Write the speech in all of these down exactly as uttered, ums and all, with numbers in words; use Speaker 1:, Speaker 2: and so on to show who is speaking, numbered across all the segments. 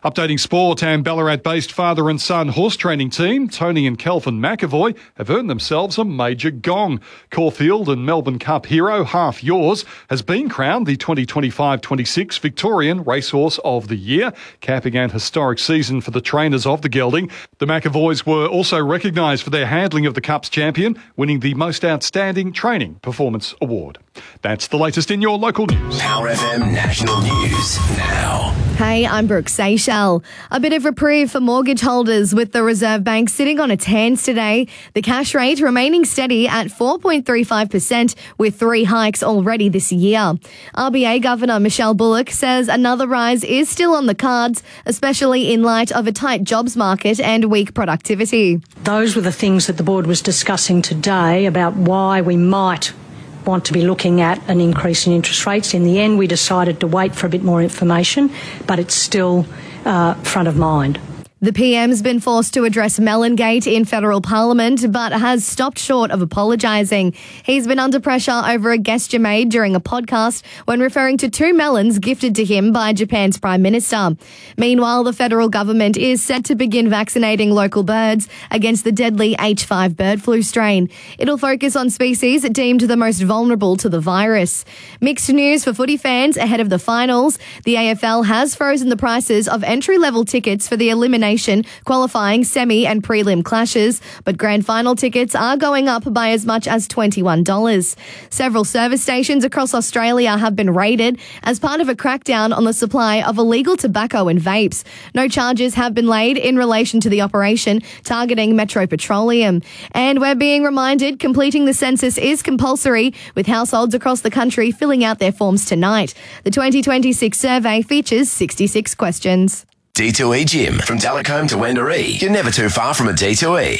Speaker 1: Updating sport, and Ballarat-based father and son horse training team, Tony and Kelvin McAvoy, have earned themselves a major gong. Caulfield and Melbourne Cup hero Half Yours has been crowned the twenty twenty-five twenty-six Victorian Racehorse of the Year, capping an historic season for the trainers of the gelding. The McAvoys were also recognised for their handling of the Cup's champion, winning the Most Outstanding Training Performance Award. That's the latest in your local news.
Speaker 2: Power F M National News now.
Speaker 3: Hey, I'm Brooke Seychelles. A bit of reprieve for mortgage holders, with the Reserve Bank sitting on its hands today. The cash rate remaining steady at four point three five percent, with three hikes already this year. R B A Governor Michelle Bullock says another rise is still on the cards, especially in light of a tight jobs market and weak productivity.
Speaker 4: Those were the things that the board was discussing today about why we might want to be looking at an increase in interest rates. In the end, we decided to wait for a bit more information, but it's still uh, front of mind.
Speaker 3: The P M's been forced to address Mellongate in federal parliament, but has stopped short of apologising. He's been under pressure over a gesture made during a podcast when referring to two melons gifted to him by Japan's Prime Minister. Meanwhile, the federal government is set to begin vaccinating local birds against the deadly H five bird flu strain. It'll focus on species deemed the most vulnerable to the virus. Mixed news for footy fans ahead of the finals. The A F L has frozen the prices of entry-level tickets for the elimination qualifying semi and prelim clashes, but grand final tickets are going up by as much as twenty-one dollars. Several service stations across Australia have been raided as part of a crackdown on the supply of illegal tobacco and vapes. No charges have been laid in relation to the operation targeting Metro Petroleum. And we're being reminded completing the census is compulsory, with households across the country filling out their forms tonight. The twenty twenty-six survey features sixty-six questions.
Speaker 2: D two E Gym. From Delacombe to Wendouree, you're never too far from a D two E.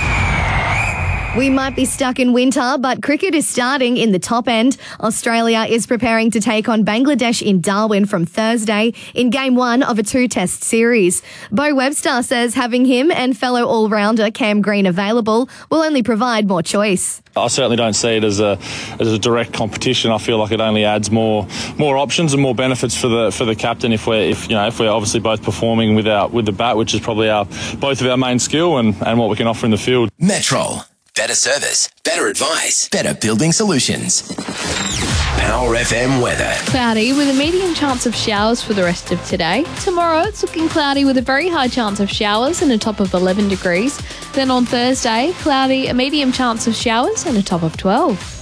Speaker 3: We might be stuck in winter, but cricket is starting in the top end. Australia is preparing to take on Bangladesh in Darwin from Thursday in game one of a two-test series. Bo Webster says having him and fellow all-rounder Cam Green available will only provide more choice.
Speaker 5: I certainly don't see it as a as a direct competition. I feel like it only adds more more options and more benefits for the for the captain if we're if you know if we're obviously both performing with our with the bat, which is probably our both of our main skill and, and what we can offer in the field.
Speaker 2: Metrol. Better service, better advice, better building solutions. Power F M weather.
Speaker 6: Cloudy with a medium chance of showers for the rest of today. Tomorrow it's looking cloudy with a very high chance of showers and a top of eleven degrees. Then on Thursday, cloudy, a medium chance of showers and a top of twelve.